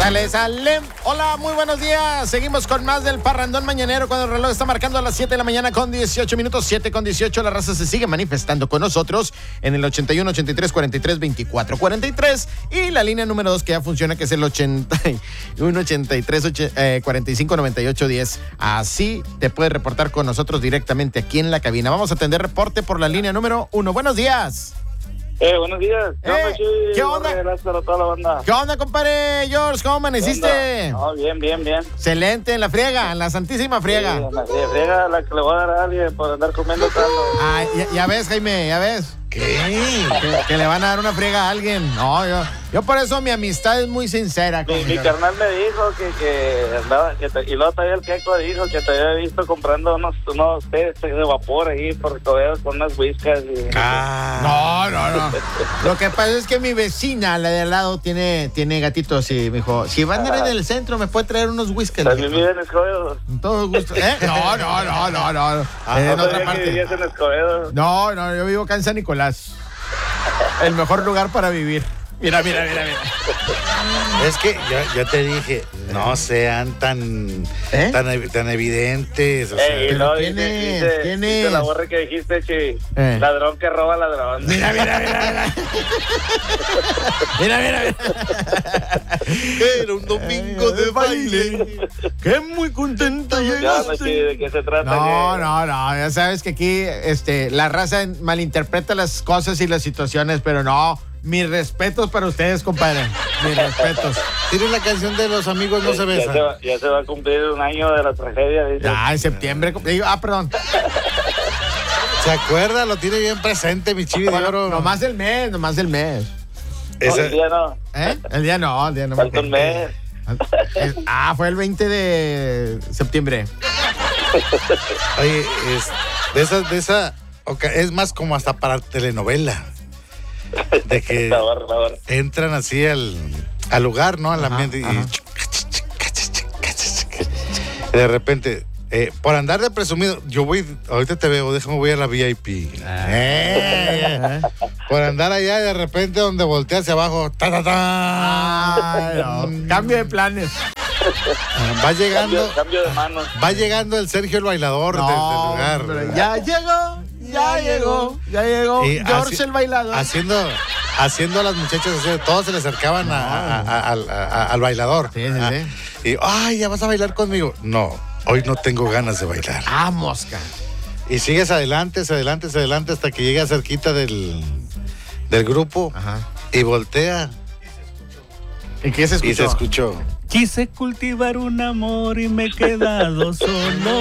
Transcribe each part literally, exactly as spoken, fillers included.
Sale, sale. Hola, muy buenos días. Seguimos con más del Parrandón Mañanero cuando el reloj está marcando a las siete de la mañana con dieciocho minutos. siete con dieciocho. La raza se sigue manifestando con nosotros en el ochenta y uno, ochenta y tres, cuarenta y tres, veinticuatro, cuarenta y tres. Y la línea número dos que ya funciona, que es el ochenta y uno, ochenta y tres, cuarenta y cinco, noventa y ocho, diez. Así te puedes reportar con nosotros directamente aquí en la cabina. Vamos a atender reporte por la línea número uno. Buenos días. Eh, buenos días. ¿Qué onda, eh, ¿Qué onda? Gracias a toda la banda. ¿Qué onda, compadre George? ¿Cómo amaneciste? No, bien, bien, bien. Excelente, en la friega, en la santísima friega. Sí, en la friega, la que le voy a dar a alguien por andar comiendo caldo. Ah, ya, ya ves, Jaime, ya ves. ¿Qué? Que, que le van a dar una friega a alguien. No, yo, yo por eso mi amistad es muy sincera. Mi, mi carnal me dijo que, que andaba, que te, y luego todavía el Keco dijo que te había visto comprando unos, unos tés de vapor ahí por Coveos con unas whiskas. Y, ah, no, no, no. Lo que pasa es que mi vecina, la de al lado, tiene, tiene gatitos y me dijo, si van a andar en el centro, ¿me puede traer unos whiskas? ¿También vive en Escobedo? Todo gusto. ¿Eh? No, no, no, no, no. Ah, eh, no en otra parte. Que vivías en Escobedo. No, no, yo vivo acá en San Nicolás. El mejor lugar para vivir. Mira, mira, mira, mira. Es que yo, yo te dije, no sean tan ¿Eh? tan, tan evidentes. O sea. Ey, no, ¿Quién dice, es? dice, ¿Quién dice es? la borra que dijiste, Chi. Eh. Ladrón que roba ladrón. Mira, mira, mira, mira. Mira, mira, mira. Era un domingo de baile. Qué muy contento llegaste. No, ¿de qué se trata? No, no, no. Ya sabes que aquí este, la raza malinterpreta las cosas y las situaciones, pero no. Mis respetos para ustedes, compadre. Mis respetos. Tiene la canción de Los Amigos No Se Besan. Ya se va, ya se va a cumplir un año de la tragedia. Dice. Ya, en septiembre. Ah, perdón. ¿Se acuerda? Lo tiene bien presente, mi chivi de oro. Nomás el mes, nomás el mes. No, el día no. ¿Eh? El día no, el día no. Falta un mes. Ah, fue el veinte de septiembre. Oye, es, de esa, de esa, es más como hasta para telenovela. De que la barra, la barra. entran así al, al lugar, ¿no? Al ambiente ajá, y, y de repente, eh, por andar de presumido, yo voy, ahorita te veo, déjame voy a la V I P. Ah, eh, por andar allá y de repente donde voltea hacia abajo, ta, ta, ta. Ah, no. Cambio de planes. Va llegando. Cambio, cambio de manos. Va llegando el Sergio el bailador no, del lugar. Hombre, ya llegó. Ya llegó, ya llegó y George así, el bailador. Haciendo, haciendo a las muchachas, así, todos se le acercaban no, a, a, a, a, al bailador. Sí, sí, ah, sí. Y, ay, ¿ya vas a bailar conmigo? No, hoy no tengo ganas de bailar. Ah, mosca. Y sigues adelante, adelante, adelante, hasta que llega cerquita del, del grupo. Ajá. Y voltea. ¿Y qué se escuchó? Y se escuchó. Quise cultivar un amor y me he quedado solo.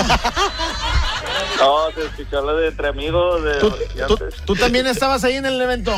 No, se escuchó lo de entre amigos. De ¿Tú, tú, ¿Tú también estabas ahí en el evento?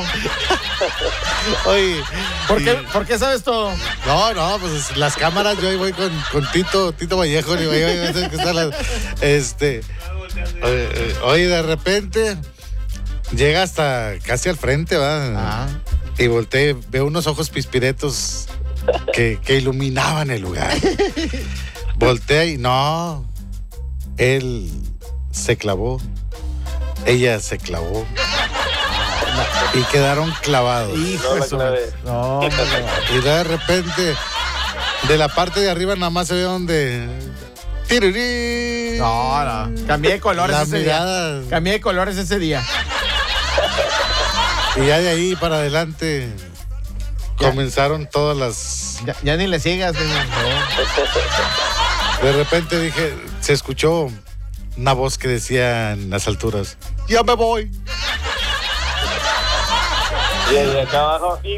Oye, ¿por qué, ¿por qué sabes todo? No, no, pues las cámaras, yo ahí voy con, con Tito, Tito Vallejo, y voy, voy, voy, que está la, este, oye, oye, de repente llega hasta casi al frente, ¿va? Ah. Y volteé, veo unos ojos pispiretos que, que iluminaban el lugar. Volteé y no, él se clavó, ella se clavó y quedaron clavados. Hijo no, de no, no. Y de repente, de la parte de arriba nada más se ve donde... ¡Tirurí! No, no. Cambié de colores la ese mirada. día. Cambié de colores ese día. Y ya de ahí para adelante ya. Comenzaron todas las... Ya, ya ni le sigas. No. De repente dije, se escuchó una voz que decía en las alturas, ya me voy. Y de acá abajo, y...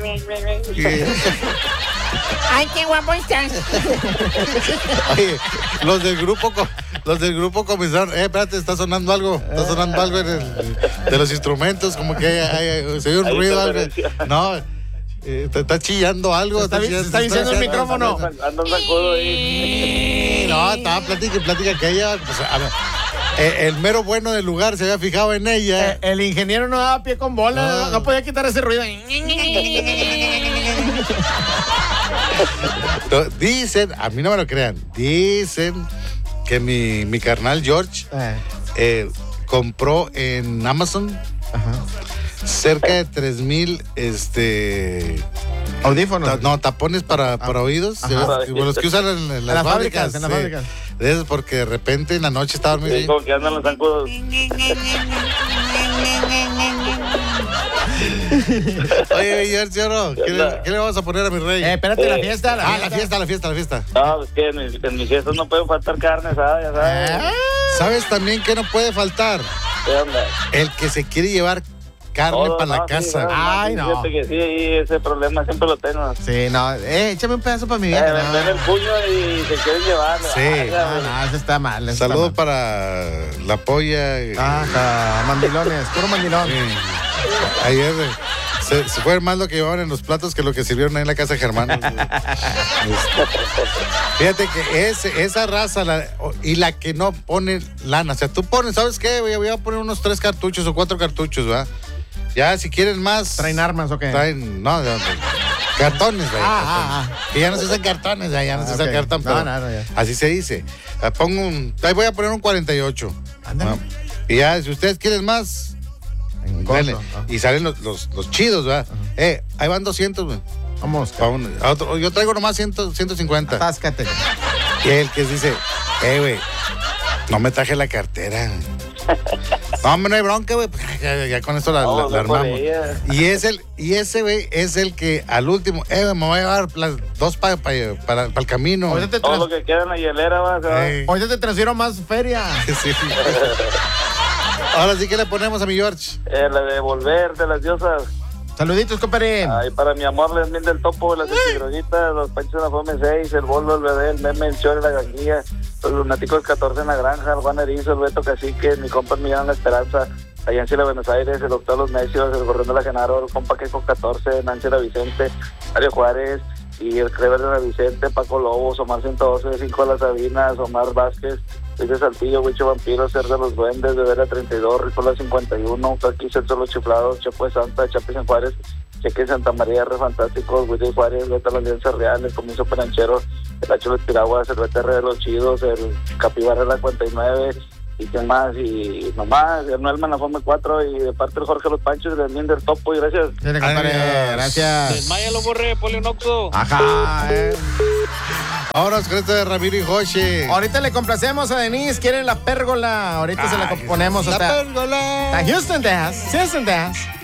¡Ay, qué guapo estás! Oye, los del grupo, los del grupo comenzaron, eh, espérate, está sonando algo, está sonando algo en el, de los instrumentos, como que hay, hay, se oye un ruido, algo. No, eh, te está chillando algo. Está, está, está, está diciendo el micrófono. Ando sacudo ahí. No, estaba plática y plática que ella, pues, a ver, eh, el mero bueno del lugar se había fijado en ella. Eh, el ingeniero no daba pie con bola, no, no, no podía quitar ese ruido. Dicen, a mí no me lo crean, dicen que mi, mi carnal George eh. Eh, compró en Amazon. Ajá. Cerca de tres mil este, Audífonos. Ta- no, tapones para, para oídos. Ajá. Los, que- los que usan en, en las, las fábricas. fábricas, en las sí. fábricas. De esos porque de repente en la noche está dormido. Sí, como que andan los zancudos. Oye, George, Oro, ¿qué, le- ¿qué le vamos a poner a mi rey? Eh, espérate, la Eh, fiesta, la ah, fiesta. la fiesta, la fiesta, la fiesta. No, pues que en mis, en mis fiestas no pueden faltar carne, ¿sabes? Ya sabes. Ah, ¿Sabes también que no puede faltar? ¿Qué onda? El que se quiere llevar carne Todo, para la no, sí, casa. no, Ay, sí, no. Fíjate que sí, ahí ese problema siempre lo tengo. Sí, no. Eh, échame un pedazo para mi Eh, vieja. ven, ven el No, puño y se quieren llevar. Sí. no, no, eso está mal. eso está Saludos mal. para la polla. Ajá, mandilones, puro mandilón. Sí. Ayer eh, se, se fue más lo que llevaban en los platos que lo que sirvieron ahí en la casa de Germán. Fíjate que ese, esa raza la- o- y la que no pone lana. O sea, tú pones, ¿sabes qué? Voy a, voy a poner unos tres cartuchos o cuatro cartuchos, ¿va? Ya, si quieren más. ¿Traen armas o qué? Traen, no, no, no, cartones, güey. Ah, cartones. ah, Que ya no se usan cartones, ya, ya no Ah, se usan ok. cartón, No, pero no, no, ya. así se dice. Ah, pongo un, ahí voy a poner un cuarenta y ocho. Ándale. ¿no? Y ya, si ustedes quieren más, En dale. corto, ah. Y salen los, los, los chidos, ¿verdad? Eh, ahí van doscientos, güey. Vamos, Pa' un- a otro- yo traigo nomás cien, ciento cincuenta. atáscate. Y el que dice, eh, güey, no me traje la cartera. No, hombre, no hay bronca, güey. Pues, Ya, ya con esto la, No, la- la no por armamos. ella. Y es el, y ese, güey, es el que al último, eh, güey, me voy a llevar las dos pa- pa- para, para el camino. Ahorita te, Todo trans- lo que queda en la hielera va, se va. Eh, ahorita te transfiero más feria. sí. Ahora sí que le ponemos a mi George. Eh, la de volver de las diosas. Saluditos, compadre. Ay, para mi amor, les mil del topo, las cidroguitas, los panchos de la Fome seis, el bolo, el bebé, el meme, el chore, la ganguilla, los lunáticos catorce en la granja, el Juan Erizo, el Beto Cacique, mi compa el Millán La Esperanza, allá en Ciudad Buenos Aires, el doctor Los Necios, el Gorrión de la Genaro, el compa Queco catorce, Nancy La Vicente, Mario Juárez, y el Crever de la Vicente, Paco Lobos, Omar ciento doce, Cinco de las Sabinas, Omar Vázquez, Luis de Saltillo, Huicho Vampiro, Ser de los Duendes, de Vera treinta y dos, Ricola cincuenta y uno, Aquí Celso Los Chiflados, Chapo de Santa, Chapis en Juárez, Cheque Santa María, Re Fantásticos, Willy Juárez, Beta la Alianza Real, El Comienzo Peranchero, El Hacho de los Piraguas, El B T R de los Chidos, El Capibara de la cuarenta y nueve, y qué más, y nomás, el Noel Manafome cuatro, y de parte del Jorge Los Panchos, del Min del Topo, y gracias. Dile, compadre. Adiós. Gracias. Desmáyalo, borre, ponle un oxo. Ajá. eh. Ahora con esto de Ramiro y Joshi. Ahorita le complacemos a Denise. Quieren la pérgola. Ahorita se la Ay, ponemos la hasta, pérgola. hasta Houston, Texas. Houston, Texas.